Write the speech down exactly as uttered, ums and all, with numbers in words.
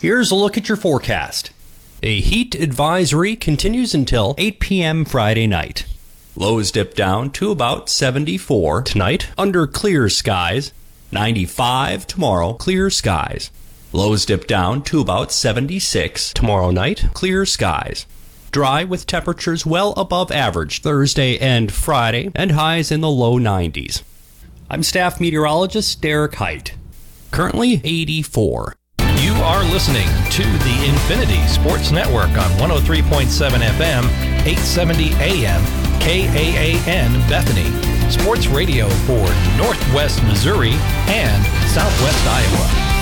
Here's a look at your forecast. A heat advisory continues until eight p.m. Friday night. Lows dip down to about seventy-four tonight under clear skies. ninety-five tomorrow, clear skies. Lows dip down to about seventy-six tomorrow night, clear skies. Dry with temperatures well above average Thursday and Friday, and highs in the low nineties. I'm staff meteorologist Derek Height. Currently eighty-four. You are listening to the Infinity Sports Network on one oh three point seven F M, eight seventy A M, K A A N Bethany. Sports radio for Northwest Missouri and Southwest Iowa.